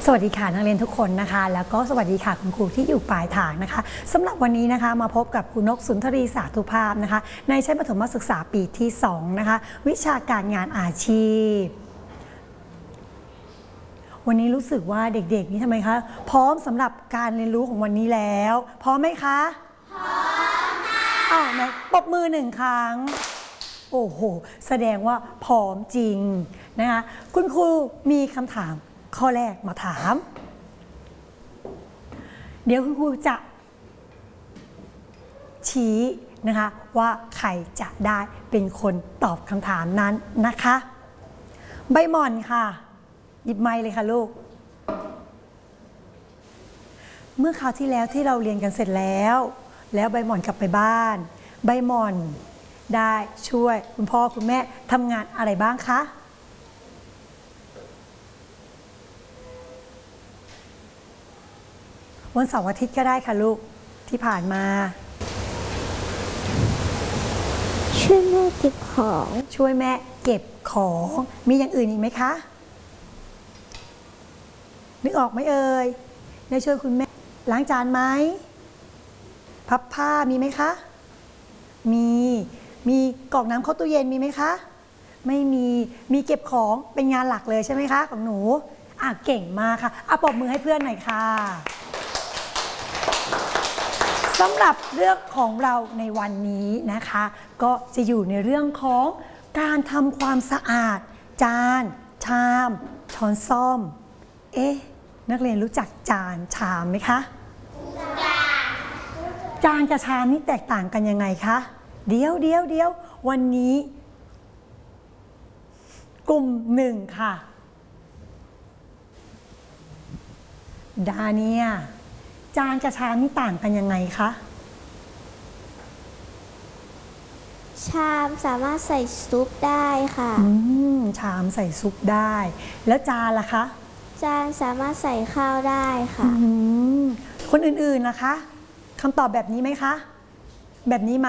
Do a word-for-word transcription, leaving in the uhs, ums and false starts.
สวัสดีค่ะนักเรียนทุกคนนะคะแล้วก็สวัสดีค่ะคุณครูที่อยู่ปลายทางนะคะสำหรับวันนี้นะคะมาพบกับครูนกสุนทรีสาธุภาพนะคะในชั้นประถมศึกษาปีที่สองนะคะวิชาการงานอาชีพวันนี้รู้สึกว่าเด็กๆนี่ทำไมคะพร้อมสำหรับการเรียนรู้ของวันนี้แล้วพร้อมไหมคะพร้อมค่ะอ้าวไหนปรบมือหนึ่งครั้งโอ้โหแสดงว่าพร้อมจริงนะคะคุณครูมีคำถามข้อแรกมาถามเดี๋ยวคุณครูจะชี้นะคะว่าใครจะได้เป็นคนตอบคำถามนั้นนะคะใบหม่อนค่ะหยิบไมค์เลยค่ะลูกเมื่อคราวที่แล้วที่เราเรียนกันเสร็จแล้วแล้วใบหม่อนกลับไปบ้านใบหม่อนได้ช่วยคุณพ่อคุณแม่ทำงานอะไรบ้างคะวันเสาร์อาทิตย์ก็ได้ค่ะลูกที่ผ่านมาช่วยแม่เก็บของช่วยแม่เก็บของมีอย่างอื่นอีกไหมคะนึกออกไหมเอ่ยได้ช่วยคุณแม่ล้างจานไหมพับผ้ามีไหมคะมีมีกรอกน้ำเข้าตู้เย็นมีไหมคะไม่มีมีเก็บของเป็นงานหลักเลยใช่ไหมคะของหนูอ่ะเก่งมากค่ะอ่ะปรบมือให้เพื่อนหน่อยค่ะสำหรับเรื่องของเราในวันนี้นะคะก็จะอยู่ในเรื่องของการทำความสะอาดจานชามช้อนส้อมเอ๊ะนักเรียนรู้จักจานชามไหมคะจานกับชามนี่แตกต่างกันยังไงคะเดี๋ยวเดี๋ยวเดี๋ยววันนี้กลุ่มหนึ่งค่ะดาเนียจานกับชามนี่ต่างกันยังไงคะชามสามารถใส่ซุปได้ค่ะอืมชามใส่ซุปได้แล้วจานล่ะคะจานสามารถใส่ข้าวได้ค่ะคนอื่นๆล่ะคะคำตอบแบบนี้ไหมคะแบบนี้มา